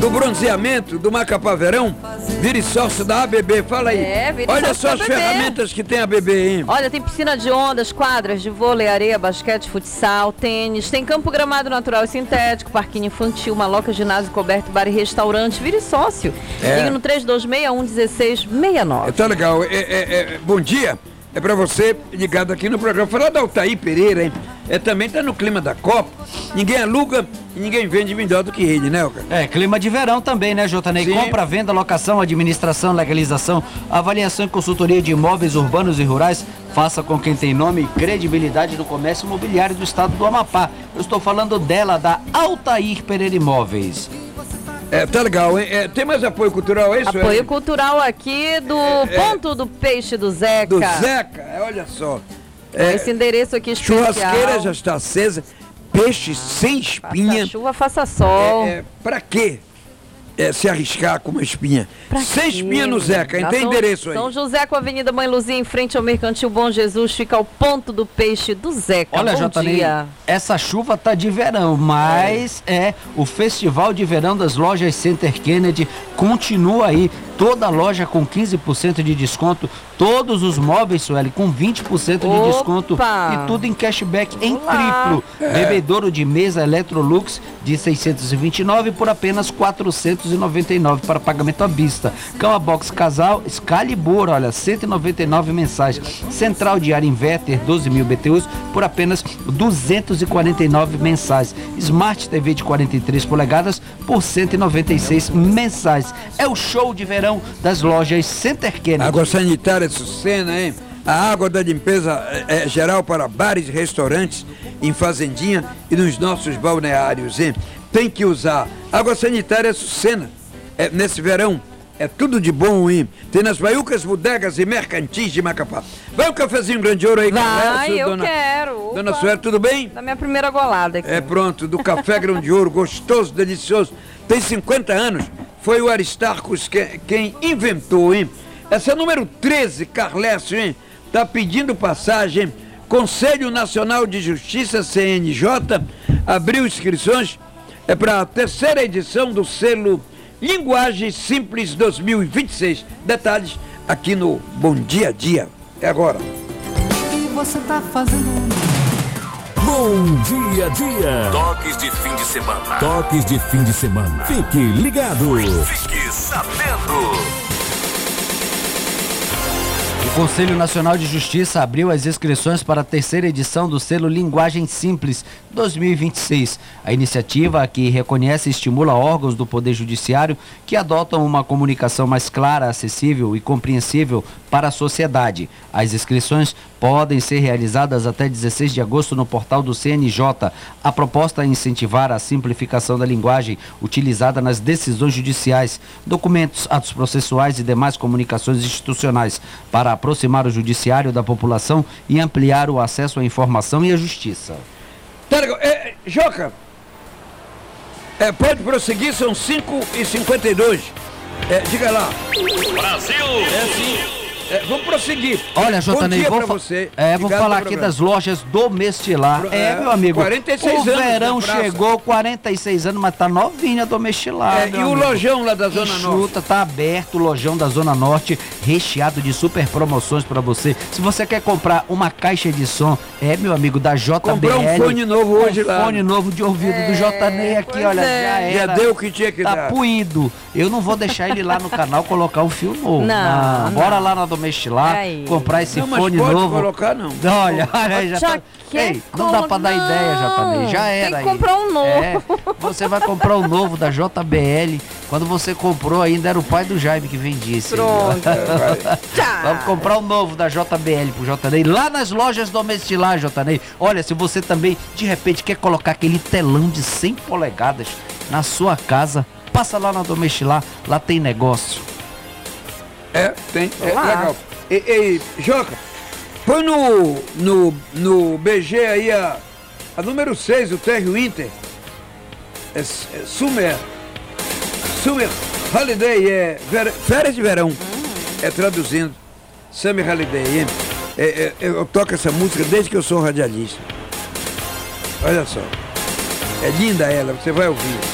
do bronzeamento, do Macapá Verão, vire sócio da ABB. Fala aí. Olha só as ferramentas que tem a ABB, hein? Olha, tem piscina de ondas, quadras de vôlei, areia, basquete, futsal, tênis, tem campo gramado natural e sintético, parquinho infantil, maloca, ginásio coberto, bar e restaurante. Vire sócio. Liga no 3261-1669. Tá legal. Bom dia. É pra você ligado aqui no programa. Falar da Altair Pereira, hein? Também tá no clima da Copa. Ninguém aluga e ninguém vende melhor do que ele, né, Oca? Clima de verão também, né, Jotanei? Compra, venda, locação, administração, legalização, avaliação e consultoria de imóveis urbanos e rurais. Faça com quem tem nome e credibilidade no comércio imobiliário do estado do Amapá. Eu estou falando dela, da Altair Pereira Imóveis. Tá legal, hein? Tem mais apoio cultural, é isso? Apoio cultural aqui do Ponto do Peixe do Zeca. Do Zeca, olha só. Esse endereço aqui especial. Churrasqueira já está acesa, peixe sem espinha. Faça chuva, faça sol. Pra quê? Se arriscar com uma espinha. Sem espinha no Zeca, hein? Tem endereço aí. São José com a Avenida Mãe Luzia, em frente ao Mercantil Bom Jesus, fica o Ponto do Peixe do Zeca. Olha, Jotanei, essa chuva tá de verão, mas o Festival de Verão das Lojas Center Kennedy continua aí. Toda loja com 15% de desconto, todos os móveis, Sueli, com 20% de desconto e tudo em cashback em triplo. Bebedouro de mesa Electrolux de 629 por apenas 499 para pagamento à vista. Cama box casal Excalibur, olha, 199 mensais. Central de ar inverter 12.000 BTUs por apenas 249 mensais. Smart TV de 43 polegadas por 196 mensais. É o show de verão das lojas Center Kennedy. Água sanitária Sucena, hein? A água da limpeza geral para bares e restaurantes, em fazendinha e nos nossos balneários, hein? Tem que usar água sanitária Sucena. Nesse verão, tudo de bom, hein? Tem nas baiucas, bodegas e mercantis de Macapá. Vai um cafezinho grande ouro aí. Quero. Dona Sueli, tudo bem? Da minha primeira golada aqui. Pronto, do café grande ouro, gostoso, delicioso. Tem 50 anos. Foi o Aristarcos quem inventou, hein? Essa número 13, Carlécio, hein? Tá pedindo passagem. Conselho Nacional de Justiça, CNJ, abriu inscrições para a terceira edição do selo Linguagem Simples 2026. Detalhes aqui no Bom Dia a Dia. É agora. O que você tá fazendo? Bom Dia a Dia. Toques de fim de semana. Toques de fim de semana. Fique ligado. Fique sabendo. O Conselho Nacional de Justiça abriu as inscrições para a terceira edição do selo Linguagem Simples 2026. A iniciativa, que reconhece e estimula órgãos do Poder Judiciário que adotam uma comunicação mais clara, acessível e compreensível para a sociedade. As inscrições podem ser realizadas até 16 de agosto no portal do CNJ. A proposta é incentivar a simplificação da linguagem utilizada nas decisões judiciais, documentos, atos processuais e demais comunicações institucionais, para aproximar o judiciário da população e ampliar o acesso à informação e à justiça. Tá legal. Joca, pode prosseguir, são 5h52. Diga lá. Brasil! Sim. Vamos prosseguir. Olha, Jotanei, vou falar aqui das lojas Domestilar. Meu amigo, 46 o verão chegou, 46 anos, mas tá novinha a Domestilar. E o lojão lá da Zona Norte? Tá aberto o lojão da Zona Norte, recheado de super promoções para você. Se você quer comprar uma caixa de som, meu amigo, da JBL. Comprou um fone novo hoje lá. Fone novo de ouvido do Jotanei aqui, olha, já deu o que tinha que dar. Tá puído. Eu não vou deixar ele lá no canal colocar um fio novo. Não. Bora lá na Domestilar, comprar esse fone novo. Não colocar, não. Olha, já tá. Ei, não dá pra dar ideia, Jotanei. Já era aí. Tem que comprar um novo. Você vai comprar um novo da JBL. Quando você comprou ainda era o pai do Jaime que vendia esse. Pronto. Vamos comprar um novo da JBL pro Jotanei. Lá nas lojas Domestilar, Jotanei. Olha, se você também, de repente, quer colocar aquele telão de 100 polegadas na sua casa, passa lá na Domestilar. Lá tem negócio. Tem. Legal. Joca, põe no BG aí a número 6, o Terry Winter. Summer Holiday, férias de verão. Traduzindo. Summer Holiday. Eu toco essa música desde que eu sou radialista. Olha só. É linda ela, você vai ouvir.